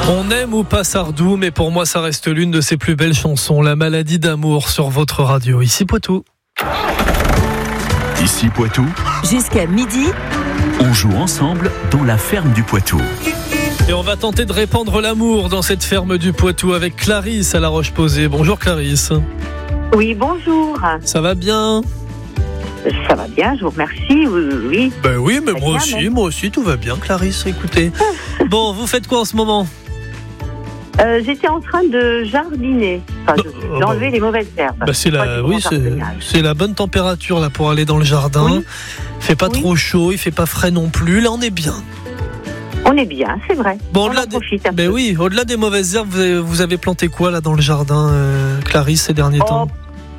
On aime ou pas Sardou, mais pour moi ça reste l'une de ses plus belles chansons, La maladie d'amour sur votre radio. Ici Poitou. Ici Poitou. Jusqu'à midi. On joue ensemble dans la ferme du Poitou. Et on va tenter de répandre l'amour dans cette ferme du Poitou avec Clarisse à La Roche-Posay. Bonjour Clarisse. Oui, bonjour. Ça va bien ? Ça va bien, je vous remercie. Oui. Ben oui, mais Très moi aussi, tout va bien Clarisse, écoutez. Bon, vous faites quoi en ce moment ? J'étais en train de jardiner, d'enlever les mauvaises herbes. C'est la bonne température là pour aller dans le jardin. Oui. Il fait pas trop chaud, il fait pas frais non plus. Là, on est bien. On est bien, c'est vrai. Bon, on en profite un peu. oui, au-delà des mauvaises herbes, vous avez planté quoi là dans le jardin, Clarisse, ces derniers temps ?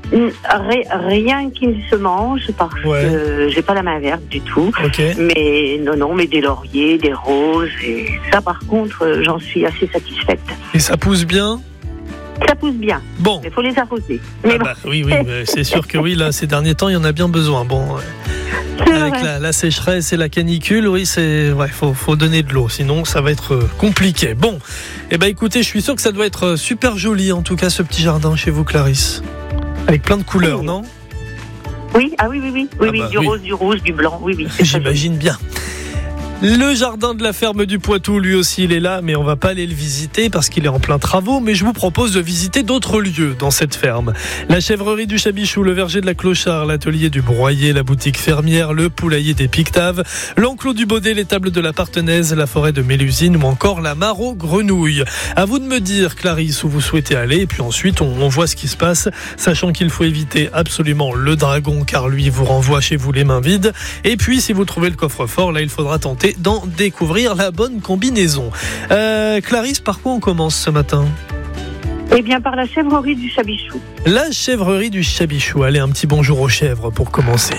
Rien qui ne se mange parce que j'ai pas la main verte du tout. Okay. Mais mais des lauriers, des roses et ça par contre j'en suis assez satisfaite. Et ça pousse bien ? Ça pousse bien. Bon. Mais faut les arroser. Oui, c'est sûr que oui, là ces derniers temps il y en a bien besoin. Bon. Avec la sécheresse et la canicule, oui, faut donner de l'eau, sinon ça va être compliqué. Bon, écoutez, je suis sûr que ça doit être super joli en tout cas ce petit jardin chez vous, Clarisse. Avec plein de couleurs, non ? Oui, du rose, du rouge, du blanc, oui. J'imagine bien. Le jardin de la ferme du Poitou, lui aussi, il est là, mais on va pas aller le visiter parce qu'il est en plein travaux, mais je vous propose de visiter d'autres lieux dans cette ferme. La chèvrerie du Chabichou, le verger de la Clochard, l'atelier du Broyer, la boutique fermière, le poulailler des Pictaves, l'enclos du Baudet, l'étable de la Partenaise, la forêt de Mélusine ou encore la mare aux grenouilles. À vous de me dire, Clarisse, où vous souhaitez aller, et puis ensuite on voit ce qui se passe, sachant qu'il faut éviter absolument le dragon, car lui vous renvoie chez vous les mains vides. Et puis, si vous trouvez le coffre-fort, là il faudra tenter d'en découvrir la bonne combinaison. Clarisse, par quoi on commence ce matin ? Eh bien, par la chèvrerie du Chabichou. La chèvrerie du Chabichou. Allez, un petit bonjour aux chèvres pour commencer.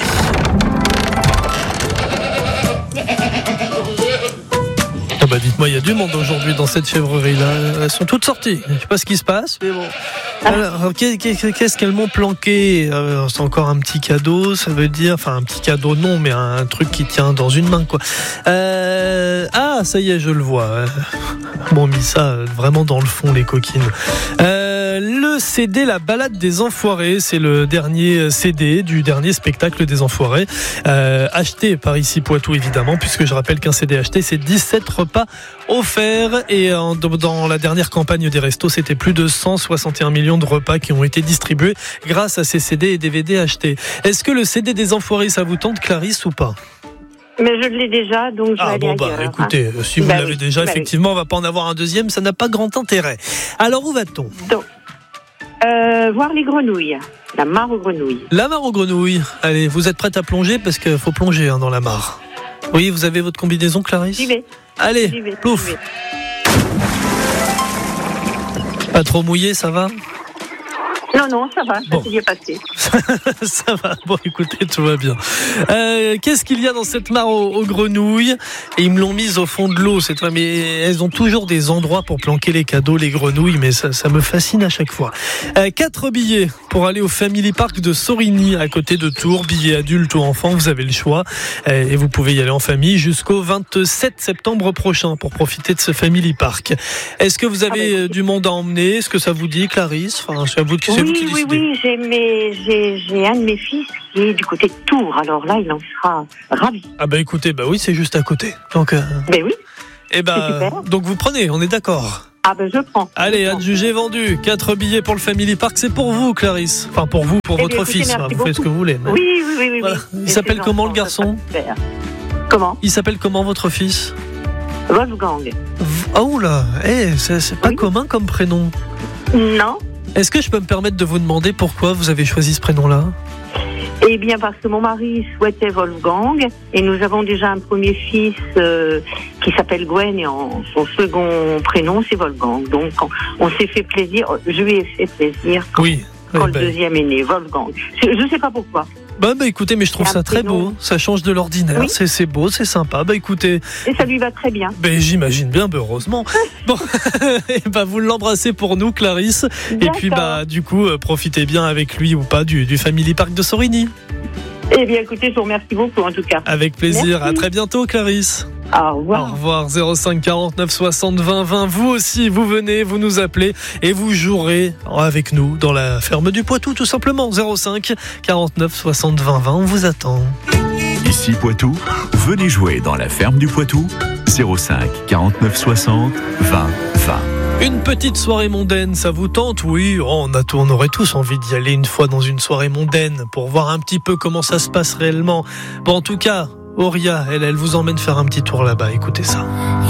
Dites-moi, il y a du monde aujourd'hui dans cette chèvrerie-là. Elles sont toutes sorties. Je ne sais pas ce qui se passe, mais bon. Alors, qu'est-ce qu'elles m'ont planqué ? C'est encore un petit cadeau, ça veut dire... Enfin, un petit cadeau, non, mais un truc qui tient dans une main, quoi. Ça y est, je le vois. Bon, mis ça vraiment dans le fond, les coquines. Le CD La Balade des Enfoirés, c'est le dernier CD du dernier spectacle des Enfoirés, acheté par Ici Poitou évidemment, puisque je rappelle qu'un CD acheté c'est 17 repas offerts, et dans la dernière campagne des restos c'était plus de 161 millions de repas qui ont été distribués grâce à ces CD et DVD achetés. Est-ce que le CD des Enfoirés ça vous tente, Clarisse, ou pas ? Mais je l'ai déjà, donc je vais aller ailleurs. Écoutez, si vous l'avez déjà, effectivement, on va pas en avoir un deuxième, ça n'a pas grand intérêt. Alors, où va-t-on ? Donc, voir les grenouilles, la mare aux grenouilles. La mare aux grenouilles. Allez, vous êtes prête à plonger, parce qu'il faut plonger dans la mare. Oui, vous avez votre combinaison, Clarisse ? J'y vais. Allez, plouf. Pas trop mouillé, ça va ? Non, ça va, ça s'est bien passé. Ça va, bon écoutez, tout va bien. Qu'est-ce qu'il y a dans cette mare aux grenouilles ? Et ils me l'ont mise au fond de l'eau cette fois, mais elles ont toujours des endroits pour planquer les cadeaux, les grenouilles, mais ça me fascine à chaque fois. 4 billets pour aller au Family Park de Sorigny, à côté de Tours, billets adultes ou enfants, vous avez le choix. Et vous pouvez y aller en famille jusqu'au 27 septembre prochain pour profiter de ce Family Park. Est-ce que vous avez du monde à emmener ? Est-ce que ça vous dit, Clarisse ? Enfin, c'est à vous qui décidez. Oui, j'ai un de mes fils qui est du côté de Tours, alors là, il en sera ravi. Écoutez, oui, c'est juste à côté. Donc, oui. Donc vous prenez, on est d'accord ? Je prends. Allez, adjugé vendu. 4 billets pour le Family Park, c'est pour vous, Clarisse. Enfin, pour vous, pour votre fils. Vous faites ce que vous voulez. Mais... Oui. Voilà. Il s'appelle comment, le garçon ? Comment ? Il s'appelle comment, votre fils ? Wolfgang. Oh là, c'est pas commun comme prénom. Non. Est-ce que je peux me permettre de vous demander pourquoi vous avez choisi ce prénom-là ? Eh bien, parce que mon mari souhaitait Wolfgang, et nous avons déjà un premier fils qui s'appelle Gwen, et son second prénom, c'est Wolfgang. Donc, on s'est fait plaisir, je lui ai fait plaisir quand le deuxième est né, Wolfgang. Je ne sais pas pourquoi. Écoutez, mais je trouve ça très beau, ça change de l'ordinaire, oui. C'est beau, c'est sympa, écoutez. Et ça lui va très bien. J'imagine bien, heureusement. Bon, vous l'embrassez pour nous, Clarisse. D'accord. Et puis du coup, profitez bien avec lui ou pas du Family Park de Sorigny. Eh bien écoutez, je vous remercie beaucoup en tout cas. Avec plaisir, merci. À très bientôt, Clarisse. Au revoir. Au revoir. 05 49 60 20 20. Vous aussi, vous venez, vous nous appelez et vous jouerez avec nous dans la ferme du Poitou, tout simplement. 05 49 60 20 20. On vous attend. Ici Poitou, venez jouer dans la ferme du Poitou. 05 49 60 20 20. Une petite soirée mondaine, ça vous tente? Oui, on aurait tous envie d'y aller une fois dans une soirée mondaine pour voir un petit peu comment ça se passe réellement. Bon, en tout cas, Auria, elle vous emmène faire un petit tour là-bas. Écoutez ça.